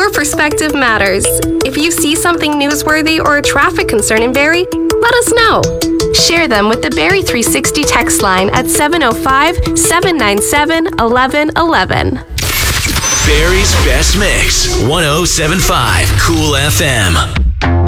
Your perspective matters. If you see something newsworthy or a traffic concern in Barrie, let us know. Share them with the Barrie 360 text line at 705-797-1111. Barrie's Best Mix, 107.5 Cool FM.